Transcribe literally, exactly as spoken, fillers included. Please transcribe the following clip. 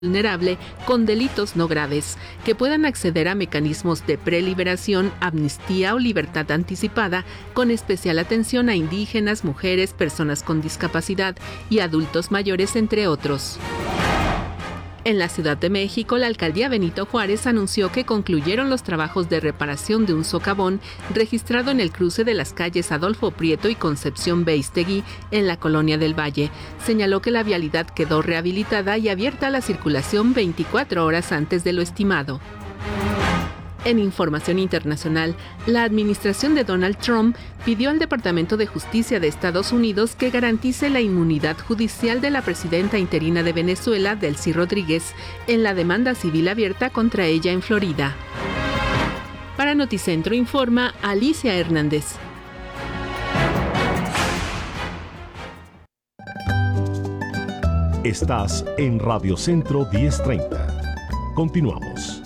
vulnerable con delitos no graves, que puedan acceder a mecanismos de preliberación, amnistía o libertad anticipada, con especial atención a indígenas, mujeres, personas con discapacidad y adultos mayores, entre otros. En la Ciudad de México, la alcaldía Benito Juárez anunció que concluyeron los trabajos de reparación de un socavón registrado en el cruce de las calles Adolfo Prieto y Concepción Beistegui en la Colonia del Valle. Señaló que la vialidad quedó rehabilitada y abierta a la circulación veinticuatro horas antes de lo estimado. En información internacional, la administración de Donald Trump pidió al Departamento de Justicia de Estados Unidos que garantice la inmunidad judicial de la presidenta interina de Venezuela, Delcy Rodríguez, en la demanda civil abierta contra ella en Florida. Para Noticentro informa Alicia Hernández. Estás en Radio Centro diez treinta. Continuamos.